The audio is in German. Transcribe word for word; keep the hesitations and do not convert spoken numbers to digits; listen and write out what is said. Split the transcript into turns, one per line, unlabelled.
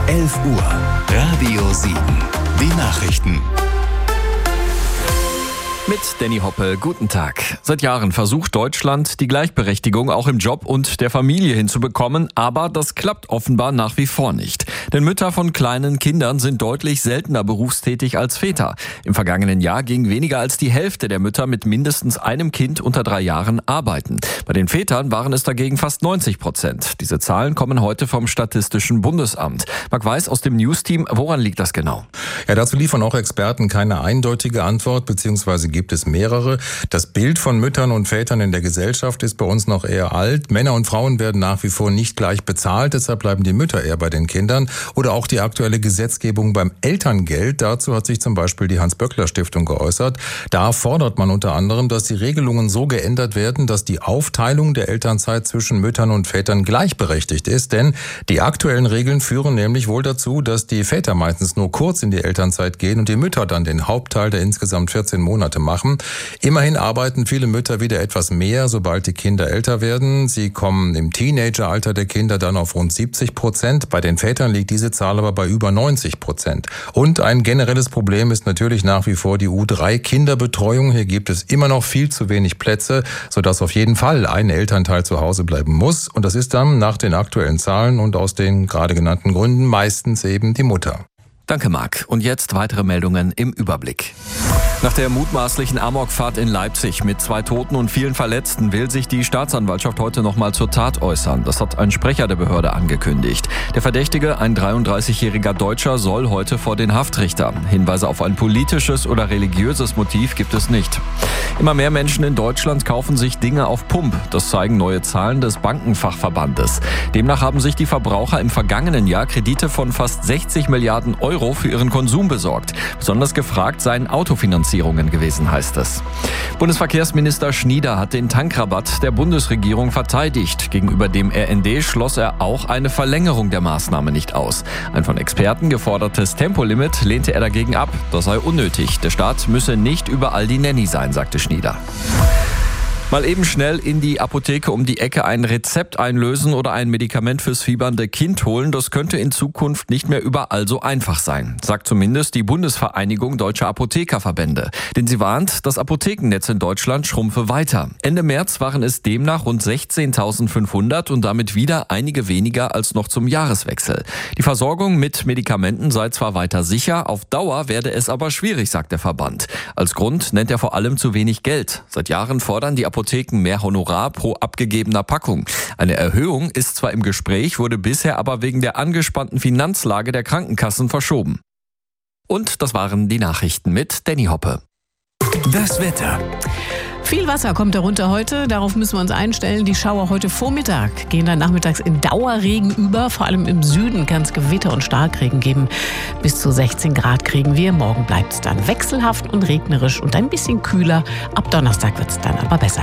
elf Uhr. Radio sieben. Die Nachrichten.
Mit Danny Hoppe, guten Tag. Seit Jahren versucht Deutschland, die Gleichberechtigung auch im Job und der Familie hinzubekommen, aber das klappt offenbar nach wie vor nicht. Denn Mütter von kleinen Kindern sind deutlich seltener berufstätig als Väter. Im vergangenen Jahr ging weniger als die Hälfte der Mütter mit mindestens einem Kind unter drei Jahren arbeiten. Bei den Vätern waren es dagegen fast neunzig Prozent. Diese Zahlen kommen heute vom Statistischen Bundesamt. Marc Weiß aus dem News-Team, woran liegt das genau?
Ja, dazu liefern auch Experten keine eindeutige Antwort, beziehungsweise gibt es mehrere. Das Bild von Müttern und Vätern in der Gesellschaft ist bei uns noch eher alt. Männer und Frauen werden nach wie vor nicht gleich bezahlt, deshalb bleiben die Mütter eher bei den Kindern. Oder auch die aktuelle Gesetzgebung beim Elterngeld. Dazu hat sich zum Beispiel die Hans-Böckler-Stiftung geäußert. Da fordert man unter anderem, dass die Regelungen so geändert werden, dass die Aufteilung der Elternzeit zwischen Müttern und Vätern gleichberechtigt ist. Denn die aktuellen Regeln führen nämlich wohl dazu, dass die Väter meistens nur kurz in die Elternzeit gehen und die Mütter dann den Hauptteil der insgesamt vierzehn Monate machen. Immerhin arbeiten viele Mütter wieder etwas mehr, sobald die Kinder älter werden. Sie kommen im Teenageralter der Kinder dann auf rund siebzig Prozent. Bei den Vätern liegt diese Zahl aber bei über neunzig Prozent. Und ein generelles Problem ist natürlich nach wie vor die U drei Kinderbetreuung. Hier gibt es immer noch viel zu wenig Plätze, sodass auf jeden Fall ein Elternteil zu Hause bleiben muss. Und das ist dann nach den aktuellen Zahlen und aus den gerade genannten Gründen meistens eben die Mutter.
Danke, Marc. Und jetzt weitere Meldungen im Überblick. Nach der mutmaßlichen Amokfahrt in Leipzig mit zwei Toten und vielen Verletzten will sich die Staatsanwaltschaft heute nochmal zur Tat äußern. Das hat ein Sprecher der Behörde angekündigt. Der Verdächtige, ein dreiunddreißigjähriger Deutscher, soll heute vor den Haftrichter. Hinweise auf ein politisches oder religiöses Motiv gibt es nicht. Immer mehr Menschen in Deutschland kaufen sich Dinge auf Pump. Das zeigen neue Zahlen des Bankenfachverbandes. Demnach haben sich die Verbraucher im vergangenen Jahr Kredite von fast sechzig Milliarden Euro für ihren Konsum besorgt. Besonders gefragt seien Autofinanzierungen gewesen, heißt es. Bundesverkehrsminister Schnieder hat den Tankrabatt der Bundesregierung verteidigt. Gegenüber dem R N D schloss er auch eine Verlängerung der Maßnahme nicht aus. Ein von Experten gefordertes Tempolimit lehnte er dagegen ab. Das sei unnötig. Der Staat müsse nicht überall die Nanny sein, sagte Schnieder. Mal eben schnell in die Apotheke um die Ecke ein Rezept einlösen oder ein Medikament fürs fiebernde Kind holen, das könnte in Zukunft nicht mehr überall so einfach sein, sagt zumindest die Bundesvereinigung Deutscher Apothekerverbände. Denn sie warnt, das Apothekennetz in Deutschland schrumpfe weiter. Ende März waren es demnach rund sechzehntausendfünfhundert und damit wieder einige weniger als noch zum Jahreswechsel. Die Versorgung mit Medikamenten sei zwar weiter sicher, auf Dauer werde es aber schwierig, sagt der Verband. Als Grund nennt er vor allem zu wenig Geld. Seit Jahren fordern die Apotheken mehr Honorar pro abgegebener Packung. Eine Erhöhung ist zwar im Gespräch, wurde bisher aber wegen der angespannten Finanzlage der Krankenkassen verschoben. Und das waren die Nachrichten mit Danny Hoppe.
Das Wetter.
Viel Wasser kommt darunter heute, darauf müssen wir uns einstellen. Die Schauer heute Vormittag gehen dann nachmittags in Dauerregen über. Vor allem im Süden kann es Gewitter und Starkregen geben. Bis zu sechzehn Grad kriegen wir. Morgen bleibt es dann wechselhaft und regnerisch und ein bisschen kühler. Ab Donnerstag wird es dann aber besser.